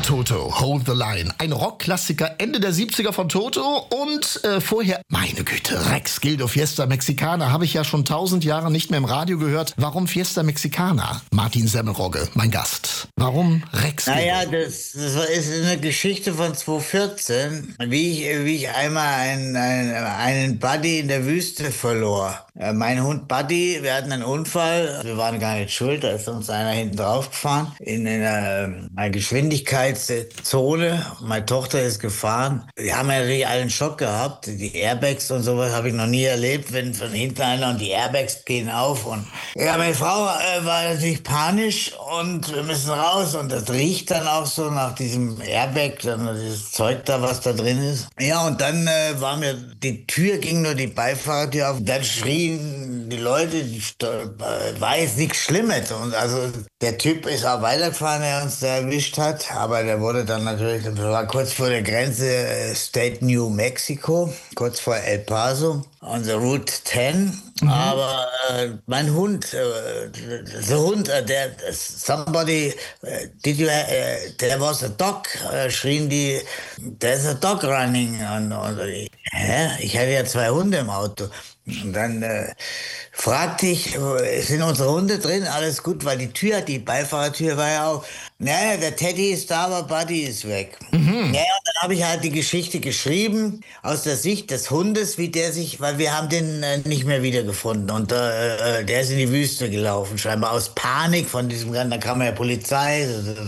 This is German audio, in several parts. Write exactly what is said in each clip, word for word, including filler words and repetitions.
Toto, Hold the Line. Ein Rockklassiker Ende der siebziger von Toto und äh, vorher, meine Güte, Rex Gildo, Fiesta Mexicana. Habe ich ja schon tausend Jahre nicht mehr im Radio gehört. Warum Fiesta Mexicana? Martin Semmelrogge, mein Gast. Warum Rex Gildo? Naja, das, das ist eine Geschichte von zweitausendvierzehn, wie ich, wie ich einmal einen, einen, einen Buddy in der Wüste verlor. Äh, mein Hund Buddy, wir hatten einen Unfall, wir waren gar nicht schuld, da ist uns einer hinten drauf gefahren, in einer, einer Geschwindigkeitszone. Meine Tochter ist gefahren. Wir haben ja natürlich allen Schock gehabt. Die Airbags und sowas habe ich noch nie erlebt, wenn von hinten einer und die Airbags gehen auf. Und ja, meine Frau äh, war natürlich panisch und wir müssen raus. Und das riecht dann auch so nach diesem Airbag, dann dieses Zeug da, was da drin ist. Ja, und dann äh, war mir, die Tür ging nur die Beifahrertür auf. Dann schrien die Leute, die, äh, war jetzt nichts Schlimmes. Und also der Typ ist auch weitergefahren, der uns da erwischt hat. Aber der wurde dann natürlich, das war kurz vor der Grenze äh, State New Mexico, kurz vor El Paso, on the Route zehn. Mhm. Aber äh, mein Hund, äh, der Hund, äh, der, somebody, äh, did you, äh, there was a dog, äh, schrien die, there's a dog running. Und, und, hä? Ich hatte ja zwei Hunde im Auto. Und dann äh, fragte ich, sind unsere Hunde drin? Alles gut, weil die Tür, die Beifahrertür war ja auch. Naja, der Teddy ist da, aber Buddy ist weg. Mhm. Naja, und dann habe ich halt die Geschichte geschrieben, aus der Sicht des Hundes, wie der sich, weil wir haben den äh, nicht mehr wiedergefunden. Und äh, der ist in die Wüste gelaufen, scheinbar aus Panik von diesem Ganzen. Da kam ja Polizei.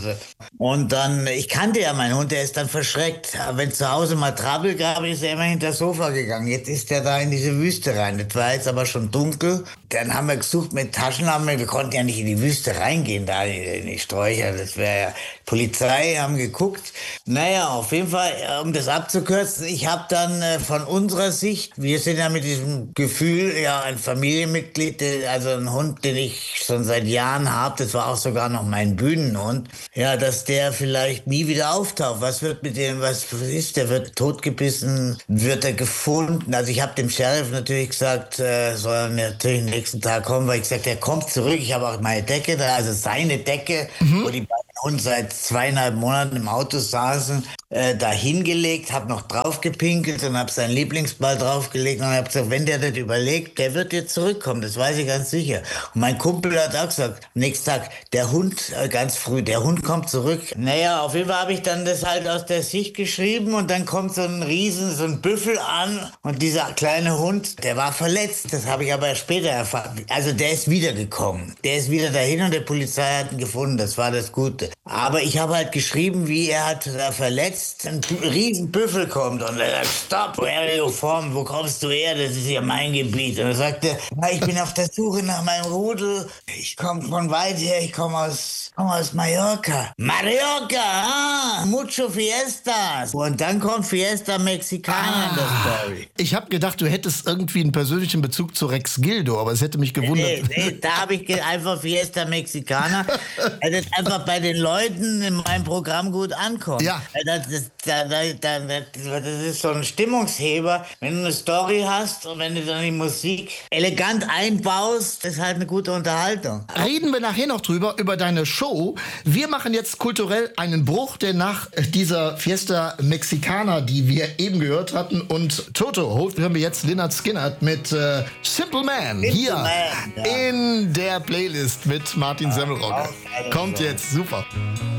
Und dann, ich kannte ja meinen Hund, der ist dann verschreckt. Aber wenn zu Hause mal Trouble gab, ist er immer hinter das Sofa gegangen. Jetzt ist er da in diese Wüste rein. Das war jetzt aber schon dunkel. Dann haben wir gesucht mit Taschenlampe. Wir konnten ja nicht in die Wüste reingehen, da in die Sträucher. Das wäre ja, Polizei haben geguckt. Naja, auf jeden Fall, um das abzukürzen, ich habe dann äh, von unserer Sicht, wir sind ja mit diesem Gefühl, ja, ein Familienmitglied, also ein Hund, den ich schon seit Jahren habe, das war auch sogar noch mein Bühnenhund, ja, dass der vielleicht nie wieder auftaucht. Was wird mit dem, was ist, der wird totgebissen, wird er gefunden? Also ich habe dem Sheriff natürlich gesagt, äh, soll er natürlich den nächsten Tag kommen, weil ich gesagt, er kommt zurück, ich habe auch meine Decke da, also seine Decke, mhm. wo die beiden Hunde seit zweieinhalb Monaten im Auto saßen, äh, da hingelegt, habe noch drauf gepinkelt und habe seinen Lieblingsball draufgelegt und habe gesagt, wenn der das überlegt, der wird jetzt zurückkommen, das weiß ich ganz sicher. Und mein Kumpel hat auch gesagt, am nächsten Tag, der Hund, äh, ganz früh, der Hund kommt zurück. Naja, auf jeden Fall habe ich dann das halt aus der Sicht geschrieben und dann kommt so ein Riesen, so ein Büffel an und dieser kleine Hund, der war verletzt, das habe ich aber später erfahren. Also der ist wiedergekommen, der ist wieder dahin und der Polizei hat ihn gefunden, das war das Gute. Aber ich habe halt geschrieben, wie er hat da verletzt, ein riesen Büffel kommt und er sagt, stop, where are you from? Wo kommst du her? Das ist ja mein Gebiet. Und er sagte, na, ich bin auf der Suche nach meinem Rudel. Ich komme von weit her, ich komme aus, komm aus Mallorca. Mallorca, ah, mucho fiestas. Und dann kommt Fiesta Mexicana in der Story. Ich habe gedacht, du hättest irgendwie einen persönlichen Bezug zu Rex Gildo, aber es hätte mich gewundert. Nee, nee, da habe ich einfach Fiesta Mexicana, weil das einfach bei den Leuten in meinem Programm gut ankommt. Ja. Das, das, das, das, das ist so ein Stimmungsheber. Wenn du eine Story hast und wenn du dann die Musik elegant einbaust, ist halt eine gute Unterhaltung. Reden wir nachher noch drüber, über deine Show. Wir machen jetzt kulturell einen Bruch, denn nach dieser Fiesta Mexicana, die wir eben gehört hatten, und Toto, hören wir jetzt Lynyrd Skynyrd mit äh, Simple Man Simple hier Man, ja. in der Playlist mit Martin Semmelrogge. Kommt jetzt, super.